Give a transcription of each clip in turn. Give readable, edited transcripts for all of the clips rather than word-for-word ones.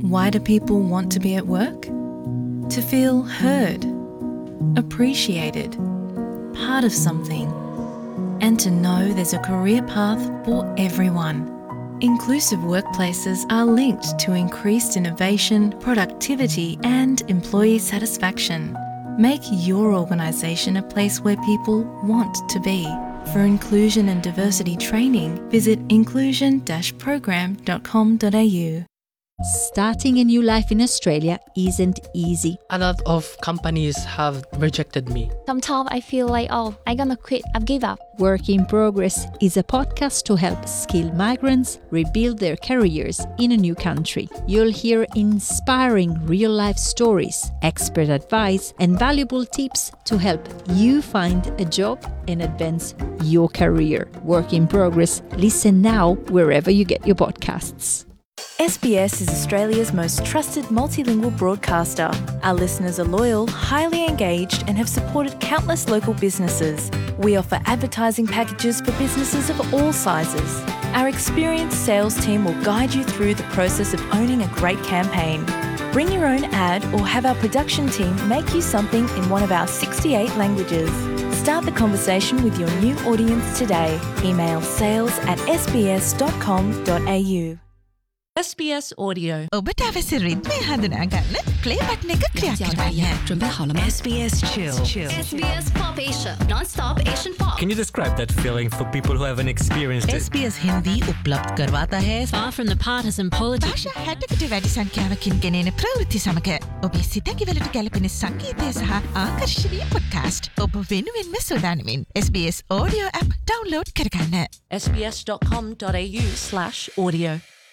Why do people want to be at work? To feel heard, appreciated, part of something, and to know there's a career path for everyone. Inclusive workplaces are linked to increased innovation, productivity, and employee satisfaction. Make your organisation a place where people want to be. For inclusion and diversity training, visit inclusion-program.com.au. Starting a new life in Australia isn't easy. A lot of companies have rejected me. Sometimes I feel like, I'm gonna quit, I've give up. Work in Progress is a podcast to help skilled migrants rebuild their careers in a new country. You'll hear inspiring real-life stories, expert advice, and valuable tips to help you find a job and advance your career. Work in Progress. Listen now wherever you get your podcasts. SBS is Australia's most trusted multilingual broadcaster. Our listeners are loyal, highly engaged, and have supported countless local businesses. We offer advertising packages for businesses of all sizes. Our experienced sales team will guide you through the process of owning a great campaign. Bring your own ad or have our production team make you something in one of our 68 languages. Start the conversation with your new audience today. Email sales@sbs.com.au. SBS Audio. ඔබට අවශ්‍ය රිද්මය හඳුනා ගන්න play button එක click කරන්න. SBS Chill. SBS Pop Asia, non-stop Asian pop. Can you describe that feeling for people who haven't experienced it? SBS Hindi उपलब्ध करवाता है. Far from the partisan politics. භාෂා 60කට වැඩි සංඛ්‍යාවකින් ගෙනෙන ප්‍රවෘත්ති සමග ඔබේ සිතැඟිවලට ගැලපෙන සංගීතය සහ ආකර්ශනීය පොඩ්කාස්ට් ඔබ වෙනුවෙන්ම සොදානමින් SBS Audio app download කරගන්න. sbs.com.au/audio.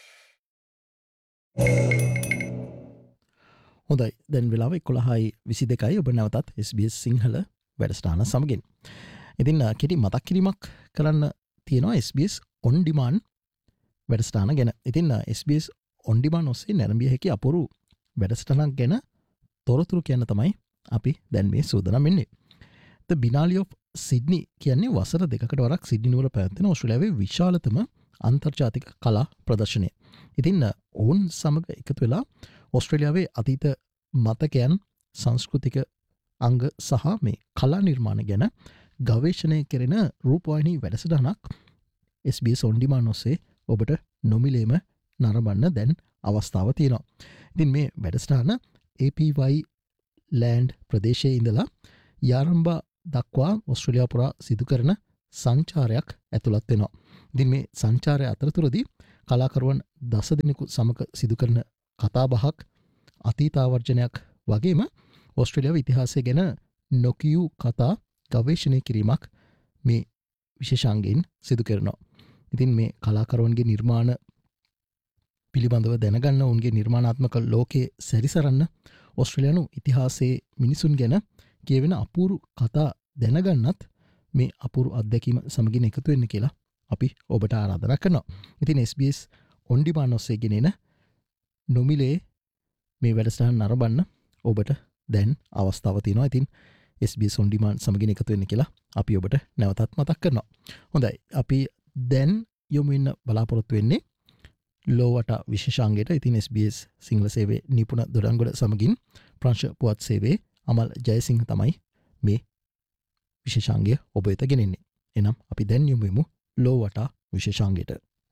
හොඳයි දැන් වෙලාව 11:22යි ඔබ නැවතත් SBS සිංහල වැඩසටහන සමගින්. ඉතින් කෙටි මතක් කිරීමක් කරන්න තියෙනවා SBS on demand වැඩසටහන ගැන. ඉතින් SBS on demand ඔස්සේ නැරඹිය හැකි අපුරු වැඩසටහනක් ගැන තොරතුරු කියන්න තමයි අපි දැන් මේ සූදානම් වෙන්නේ. The Biennale of Sydney කියන්නේ වසර දෙකකට වරක් සිඩ්නි නුවර පැවැත්වෙන ඕස්ට්‍රේලියාවේ විශාලතම අන්තර්ජාතික කලා ප්‍රදර්ශනය. ඉතින් ඔවුන් සමග එකතු වෙලා ඔස්ට්‍රේලියාවේ අතීත මතකයන් සංස්කෘතික අංග සහ මේ කලා නිර්මාණ ගැන ගවේෂණය කෙරෙන රූපවාහිනී වැඩසටහනක් SBS on demand ඔස්සේ ඔබට නොමිලේම නරඹන්න දැන් අවස්ථාව තියෙනවා. ඉතින් මේ වැඩසටහන APY ලෑන්ඩ් ප්‍රදේශයේ ඉඳලා යාරම්බා දක්වා ඔස්ට්‍රේලියාව පුරා සිදු කරන සංචාරයක් ඇතුළත් වෙනවා. ඉතින් මේ සංචාරය අතරතුරදී කලාකරුවන් 10 දෙනෙකු සමග සිදු කරන කතාබහක් අතීතාවර්ජනයක් වගේම ඔස්ට්‍රේලියාවේ ඉතිහාසය ගැන නොකියූ කතා ගවේෂණය කිරීමක් මේ විශේෂාංගයෙන් සිදු කරනවා. ඉතින් මේ කලාකරුවන්ගේ නිර්මාණ පිළිබඳව දැනගන්න ඔවුන්ගේ නිර්මාණාත්මක ලෝකයේ සැරිසරන්න ඔස්ට්‍රේලියානු ඉතිහාසයේ මිනිසුන් ගැන කියවෙන අපූරු කතා දැනගන්නත් මේ අපූරු අත්දැකීම සමගින් එකතු වෙන්න කියලා අපි ඔබට ආරාධනා කරනවා. ඉතින් SBS on demand ඔස්සේ ගෙනෙන නොමිලේ මේ වැඩසටහන නරඹන්න ඔබට දැන් අවස්ථාව තියෙනවා. ඉතින් SBS on demand සමගින් එකතු වෙන්න කියලා අපි ඔබට නැවතත් මතක් කරනවා. හොඳයි අපි දැන් යොමු වෙන්න බලාපොරොත්තු වෙන්නේ ලෝවට විශේෂාංගයට. ඉතින් SBS සිංහල සේවයේ නිපුණ දොඩංගොඩ සමගින් ප්‍රංශ පුවත් සේවයේ අමල් ජයසිංහ තමයි මේ විශේෂාංගය ඔබ වෙත ගෙනෙන්නේ. එනම් අපි දැන් යොමු වෙමු ලෝවට විශේෂාංගයට.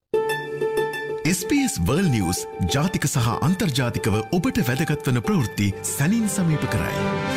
SBS World News ජාතික සහ අන්තර්ජාතිකව ඔබට වැදගත් වන ප්‍රවෘත්ති සැනින් සමීප කරයි.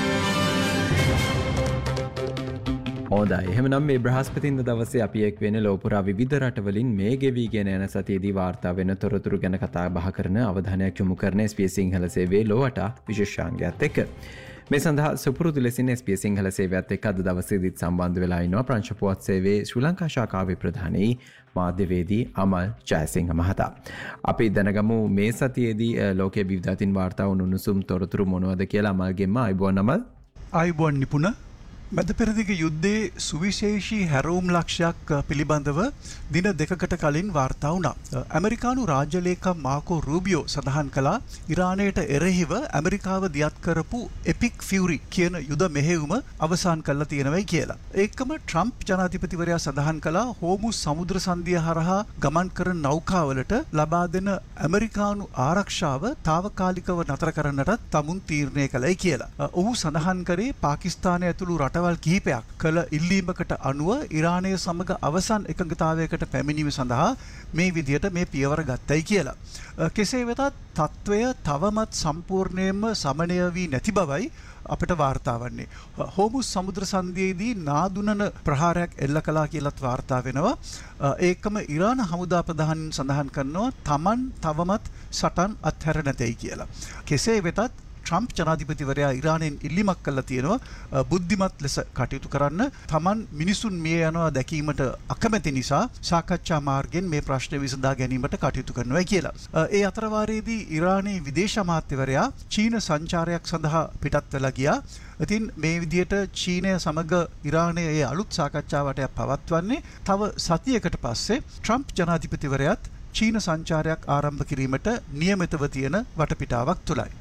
හොඳයි එහෙමනම් මේ බ්‍රහස්පතින්දා දවසේ අපි එක් වෙන ලෝපුරා විවිධ රටවලින් මේ ගෙවිගෙන යන සතියේදී වාර්තා වෙන තොරතුරු ගැන කතා බහ කරන අවධානයක් යොමු කරන SBS සිංහල සේවයේ ලෝවට විශේෂාංගයත් එක්ක මේ සඳහා සුපුරුදු ලෙසින් SBS සිංහල සේවයත් එක්ක අද දවසේදීත් සම්බන්ධ වෙලා ඉනවා ප්‍රංශ පුවත් සේවයේ ශ්‍රී ලංකා ශාඛාවේ ප්‍රධානී මාධ්‍යවේදී අමල් ජයසිංහ මහතා. අපි දැනගමු මේ සතියේදී ලෝකයේ විවිධ අතින් වාර්තා වුණු උණුසුම් තොරතුරු මොනවද කියලා අමල්ගෙන්ම අයබෝන් අමල්. අයබෝන් නිපුණ මැද පෙරදිග යුද්ධයේ සුවිශේෂී හැරවුම් ලක්ෂයක් පිළිබඳව දින දෙකකට කලින් වාර්තා වුණා. ඇමරිකානු රාජ්‍ය ලේකම් මාකෝ රූබියෝ සඳහන් කළා ඉරානයට එරෙහිව ඇමරිකාව දියත් කරපු එපික් ෆියුරි කියන යුද මෙහෙයුම අවසන් කරලා තියෙනවයි කියලා. ඒකම ට්‍රම්ප් ජනාධිපතිවරයා සඳහන් කළා හෝමුස් සමුද්‍ර සන්ධිය හරහා ගමන් කරන නෞකාවලට ලබා දෙන ඇමරිකානු ආරක්ෂාව తాවකාලිකව නතර කරන්නට තමුන් තීරණය කළයි කියලා. ඔහු සඳහන් කරේ පාකිස්තානය ඇතුළු රටවල් කිහිපයක් කළ ඉල්ලීමකට අනුව ඉරානය සමග අවසන් එකඟතාවයකට පැමිණීම සඳහා මේ විදියට මේ පියවර ගත්තයි කියලා. කෙසේ වෙතත් තත්ත්වය තවමත් සම්පූර්ණයෙන්ම සමනය වී නැති බවයි අපට වාර්තා වන්නේ. හෝමුස් සමුද්‍ර සන්ධියේදී නාදුනන ප්‍රහාරයක් එල්ල කළා කියලත් වාර්තා වෙනවා. ඒකම ඉරාන හමුදා ප්‍රධානීන් සඳහන් කරනවා තමන් තවමත් සටන් අත්හැර නැතයි කියලා. කෙසේ වෙතත් ට්‍රම්ප් ජනාධිපතිවරයා ඉරානයෙන් ඉල්ලීමක් කළා තියෙනවා බුද්ධිමත් ලෙස කටයුතු කරන්න තමන් මිනිසුන් මිය යනවා දැකීමට අකමැති නිසා සාකච්ඡා මාර්ගයෙන් මේ ප්‍රශ්න විසඳා ගැනීමට කටයුතු කරනවා කියලා. ඒ අතරවාරයේදී ඉරානයේ විදේශ අමාත්‍යවරයා චීන සංචාරයක් සඳහා පිටත් වෙලා ගියා. ඉතින් මේ විදියට චීනය සමග ඉරානයේ අලුත් සාකච්ඡාවට පවත්වන්නේ තව සතියකට පස්සේ ට්‍රම්ප් ජනාධිපතිවරයාත් චීන සංචාරයක් ආරම්භ කිරීමට නියමිතව තියෙන වටපිටාවක් තුලයි.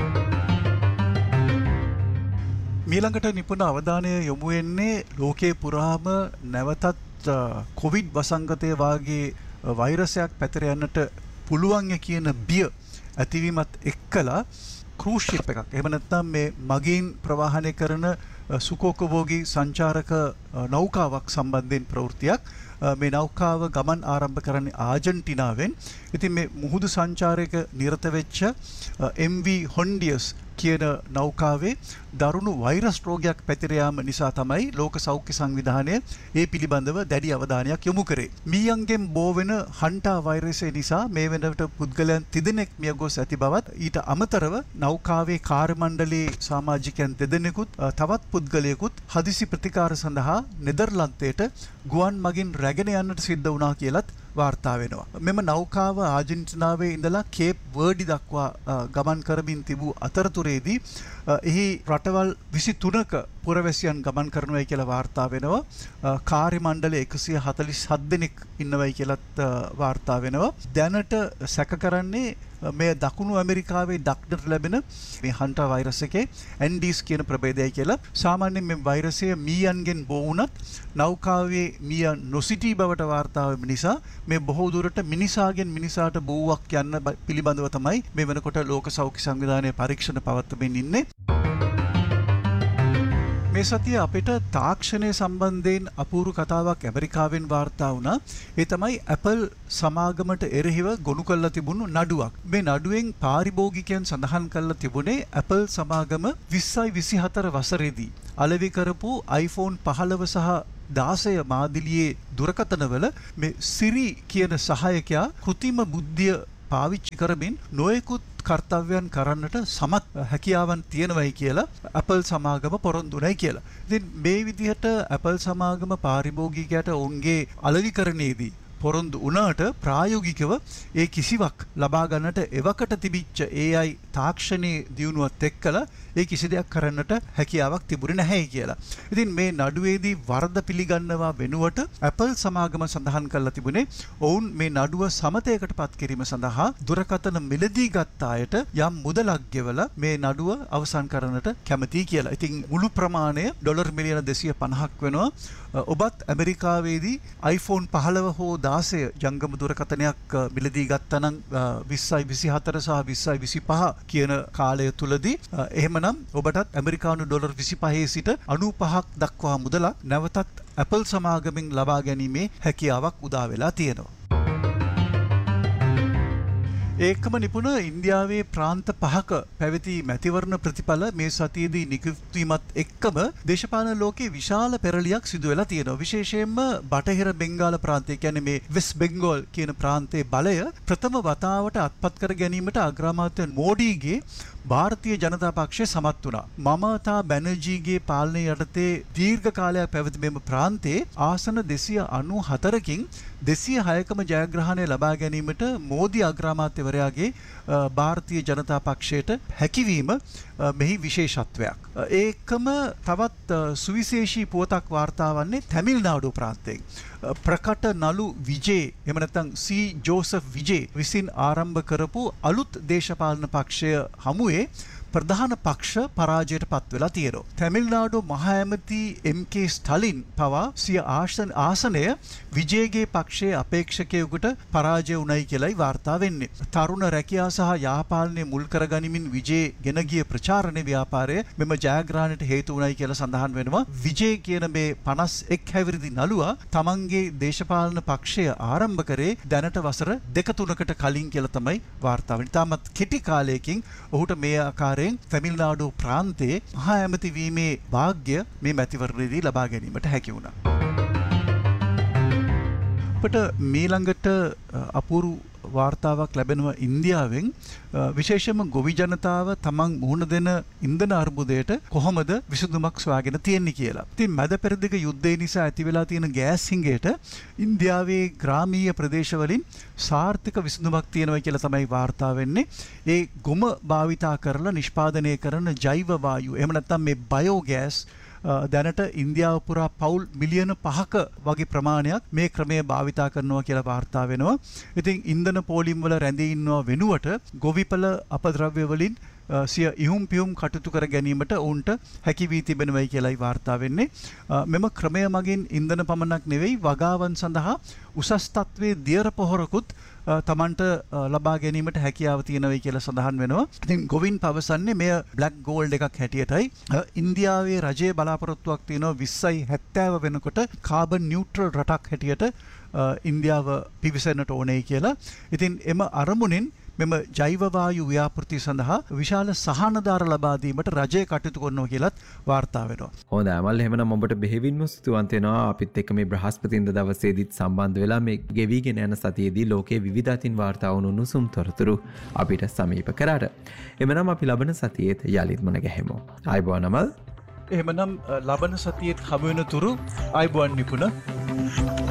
මීළඟට නිපුණ අවධානය යොමු වෙන්නේ ලෝකයේ පුරාම නැවතත් කොවිඩ් වසංගතය වාගේ වෛරසයක් පැතිර යන්නට පුළුවන් කියන බිය ඇතිවීමත් එක්කලා ක්‍රූස් ෂිප් එකක් එහෙම නැත්නම් මේ මගීන් ප්‍රවාහනය කරන සුකෝකවෝගී සංචාරක නෞකාවක් සම්බන්ධයෙන් ප්‍රවෘත්තියක් මේ නෞකාව ගමන් ආරම්භ කරන්නේ ආජන්ටිනාවෙන්. ඉතින් මේ මුහුදු සංචාරයක නිරත වෙච්ච MV හොන්ඩියස් කියන නෞකාවේ දරුණු වෛරස් රෝගයක් පැතිර යාම නිසා තමයි ලෝක සෞඛ්‍ය සංවිධානය ඒ පිළිබඳව දැඩි අවධානයක් යොමු කරේ. මීයන්ගෙන් බෝ වෙන හන්ටා වෛරසය නිසා මේ වෙනකොට පුද්ගලයන් 3 දෙනෙක් මිය ගොස් ඇති බවත් ඊට අමතරව නෞකාවේ කාර්ය මණ්ඩලයේ සමාජිකයන් 2 දෙනෙකුත් තවත් පුද්ගලයෙකුත් හදිසි ප්‍රතිකාර සඳහා නෙදර්ලන්තයට ගුවන් මගින් රැගෙන යන්නට සිද්ධ වුණා කියලත් වාර්තා වෙනවා. මෙම නෞකාව ආජන්ටිනාවේ ඉඳලා කේප් වර්ඩි දක්වා ගමන් කරමින් තිබූ අතරතුරේදී එහි රටවල් 23ක පුරවැසියන් ගමන් කරනවායි කියලා වාර්තා වෙනවා. කාර්ය මණ්ඩල 147 දෙනෙක් ඉන්නවයි කියලත් වාර්තා වෙනවා. දැනට සැක කරන්නේ මේ දකුණු ඇමරිකාවේ දක්නට ලැබෙන මේ හන්ටා වෛරස් එකේ ඇන්ඩීස් කියන ප්‍රභේදයයි කියලා. සාමාන්‍යයෙන් මේ වෛරසය මීයන්ගෙන් බෝ වුණත් නෞකාවේ මීයන් නොසිටී බවට වාර්තා වෙන නිසා මේ බොහෝ දුරට මිනිසාගෙන් මිනිසාට බෝවක් යන්න පිළිබඳව තමයි මේ වෙනකොට ලෝක සෞඛ්‍ය සංවිධානයේ පරීක්ෂණ පවත්වමින් ඉන්නේ. මේ සතිය අපිට තාක්ෂණය සම්බන්ධයෙන් අපූර්ව කතාවක් ඇමරිකාවෙන් වාර්තා වුණා. ඒ තමයි Apple සමාගමට එරෙහිව ගොනු කරලා තිබුණු නඩුවක්. මේ නඩුවෙන් පාරිභෝගිකයන් සඳහන් කරලා තිබුණේ Apple සමාගම 2024 වසරේදී අලෙවි කරපු iPhone 15 සහ 16 මාදිලියේ දුරකථනවල මේ Siri කියන සහායකයා කෘත්‍රිම බුද්ධිය පාවිච්චි කරමින් නොයෙකුත් කර්තව්‍යයන් කරන්නට සමත් හැකියාවන් තියෙනවයි කියලා Apple සමාගම පොරොන්දුයි කියලා. ඉතින් මේ විදිහට Apple සමාගම පාරිභෝගිකයට ඔවුන්ගේ අලෙවිකරණයේදී පොරොන්දු වුණාට ප්‍රායෝගිකව ඒ කිසිවක් ලබා ගන්නට එවකට තිබිච්ච AI තාක්ෂණයේ දියුණුවත් එක්කලා ඒ කිසි දෙයක් කරන්නට හැකියාවක් තිබුණේ නැහැයි කියලා. ඉතින් මේ නඩුවේදී වරද පිළිගන්නවා වෙනුවට Apple සමාගම සඳහන් කරලා තිබුණේ ඔවුන් මේ නඩුව සමතයකට පත් කිරීම සඳහා දුරකථන මිලදී ගත්ත අයට යම් මුදලක් ගෙවලා මේ නඩුව අවසන් කරන්නට කැමතියි කියලා. ඉතින් මුළු ප්‍රමාණය ඩොලර් මිලියන 250ක් වෙනවා. ඔබත් ඇමරිකාවේදී iPhone 15 හෝ 16 ජංගම දුරකථනයක් මිලදී ගත්තා නම් 2024 සහ 2025 කියන කාලය තුලදී එහෙමනම් ඔබටත් ඇමරිකානු ඩොලර් 25 සිට 95ක් දක්වා මුදලක් නැවතත් Apple සමාගමෙන් ලබා ගැනීමේ හැකියාවක් උදා වෙලා තියෙනවා. ඒකම නිපුණ ඉන්දියාවේ ප්‍රාන්ත 5ක පැවති මැතිවරණ ප්‍රතිඵල මේ සතියේදී නිකුත් වීමත් එක්කම දේශපාලන ලෝකයේ විශාල පෙරලියක් සිදු වෙලා තියෙනවා. විශේෂයෙන්ම බටහිර බෙන්ගාල ප්‍රාන්තය කියන්නේ මේ වෙස්ට් බෙන්ගෝල් කියන ප්‍රාන්තයේ බලය ප්‍රථම වතාවට අත්පත් කර ගැනීමට අග්‍රාමාත්‍ය මෝඩිගේ ಭಾರತೀಯ ජනතා පක්ෂය සමත් වුණා. මමතා බැනර්ජීගේ පාලනය යටතේ දීර්ඝ කාලයක් පැවති මෙම ප්‍රාන්තයේ ආසන 294කින් 206කම ජයග්‍රහණය ලබා ගැනීමට මෝදි අග්‍රාමාත්‍යවරයාගේ ಭಾರತೀಯ ජනතා පක්ෂයට හැකියවීම මෙහි විශේෂත්වයක්. ඒකම තවත් සුවිශේෂී පුවතක් වාර්තා වන්නේ තමිල්නාඩු ප්‍රාන්තයෙන්. ප්‍රකට නලු විජේ එහෙම නැත්නම් සී ජෝසප් විජේ විසින් ආරම්භ කරපු අලුත් දේශපාලන පක්ෂය හමුවේ ප්‍රධාන පක්ෂ පරාජයට පත් වෙලා තියෙනවා. තමිල්නාඩු මහ ඇමති එම්.කේ. ස්ටලින් පවා සිය ආසනය විජේගේ පක්ෂයේ අපේක්ෂකයෙකුට පරාජය වුණයි කියලායි වාර්තා වෙන්නේ. තරුණ රැකියා සහ යාපාලනය මුල් කරගනිමින් විජේ ගෙන ගිය ප්‍රචාරණ ව්‍යාපාරය මෙම ජයග්‍රහණයට හේතු වුණයි කියලා සඳහන් වෙනවා. විජේ කියන මේ 51 හැවිරිදි නළුවා තමන්ගේ දේශපාලන පක්ෂය ආරම්භ කරේ දැනට වසර 2-3කට කලින් කියලා තමයි වාර්තා වෙන්නේ. තාමත් කෙටි කාලයකින් ඔහුට මේ ආකාරයෙන් තමිල්නාඩු ප්‍රාන්තයේ මහා ඇමති වීමේ වාග්ය මේ මැතිවරණයේදී ලබා ගැනීමට හැකි වුණා. අපට මීළඟට අපූරු වාර්තාවක් ලැබෙනවා ඉන්දියාවෙන්. විශේෂයෙන්ම ගොවි ජනතාව තමන් මුහුණ දෙන ඉන්ධන අර්බුදයට කොහොමද විසඳුමක් සොයාගෙන තියෙන්නේ කියලා. ඉතින් මැද පෙරදිග යුද්ධය නිසා ඇති වෙලා තියෙන ගෑස් හිඟයට ඉන්දියාවේ ග්‍රාමීය ප්‍රදේශවලින් සාර්ථක විසඳුමක් තියෙනවා කියලා තමයි වාර්තා වෙන්නේ. ඒ ගොම භාවිතා කරලා නිෂ්පාදනය කරන ජෛව වායු එහෙම නැත්නම් මේ බයෝගෑස් දැනට ඉන්දියාව පුරා පවුල් මිලියන 5ක වගේ ප්‍රමාණයක් මේ ක්‍රමය භාවිතා කරනවා කියලා වාර්තා වෙනවා. ඉතින් ඉන්ධන පෝලිම් වල රැඳී ඉන්නවා වෙනුවට ගොවිපළ අපද්‍රව්‍ය වලින් සිය ඉහුම් පියුම් කටයුතු කර ගැනීමට ඔවුන්ට හැකි වී තිබෙනවයි කියලායි වාර්තා වෙන්නේ. මෙම ක්‍රමය මගින් ඉන්ධන පමණක් නෙවෙයි වගාවන් සඳහා උසස් තත්ත්වයේ දියර පොහොරකුත් තමන්ට ලබා ගැනීමට හැකියාව තියෙනවයි කියලා සඳහන් වෙනවා. ඉතින් ගොවින් පවසන්නේ මෙය බ්ලැක් ගෝල්ඩ් එකක් හැටියටයි. ඉන්දියාවේ රජයේ බලාපොරොත්තුවක් තියෙනවා 2070 වෙනකොට කාබන් නියුට්‍රල් රටක් හැටියට ඉන්දියාව පිවිසෙන්නට ඕනේ කියලා. ඉතින් එම අරමුණෙන් මෙම ජෛව වායු ව්‍යාපෘති සඳහා විශාල සහනදාර ලබා දීමට රජය කටයුතු කරනවා කියලත් වාර්තා වෙනවා. හොඳයි අමල්, එහෙමනම් ඔබට බෙහෙවින්ම ස්තුතිවන්ත වෙනවා. අපිත් එක්ක මේ බ්‍රහස්පතින්දා දවසේදීත් සම්බන්ධ වෙලා මේ ගෙවිගෙන යන සතියේදී ලෝකයේ විවිධ අතින් වාර්තා වුණු උණුසුම් තොරතුරු අපිට සමීප කරාට. එමනම් අපි ලබන සතියේත් යලිත් මුණ ගැහෙමු. ආයුබෝවන් අමල්. එහෙමනම් ලබන සතියේත් හමු වෙන තුරු ආයුබෝවන් නිපුණ.